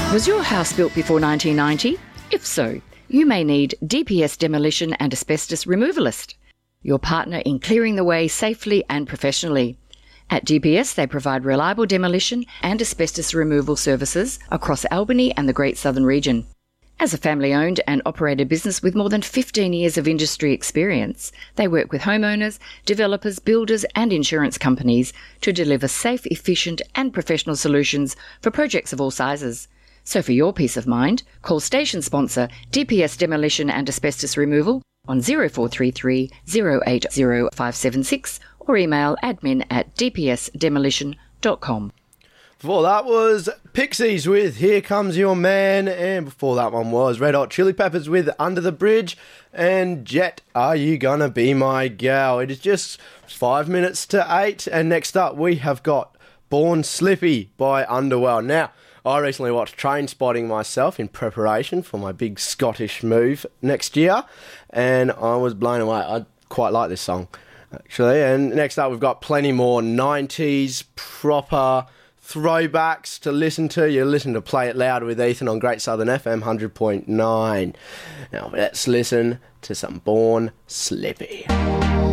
Was your house built before 1990? If so, you may need DPS Demolition and Asbestos Removalist, your partner in clearing the way safely and professionally. At DPS, they provide reliable demolition and asbestos removal services across Albany and the Great Southern Region. As a family-owned and operated business with more than 15 years of industry experience, they work with homeowners, developers, builders and insurance companies to deliver safe, efficient and professional solutions for projects of all sizes. So for your peace of mind, call station sponsor DPS Demolition and Asbestos Removal on 0433 080 576 or email admin@dpsdemolition.com. Before that was Pixies with Here Comes Your Man, and before that one was Red Hot Chili Peppers with Under the Bridge, and Jet, Are You Gonna Be My Gal? It is just 5 minutes to 8, and next up we have got Born Slippy by Underworld. Now, I recently watched Trainspotting myself in preparation for my big Scottish move next year, and I was blown away. I quite like this song, actually. And next up, we've got plenty more 90s proper throwbacks to listen to. You listen to Play It Loud with Ethan on Great Southern FM 100.9. Now, let's listen to some Born Slippy.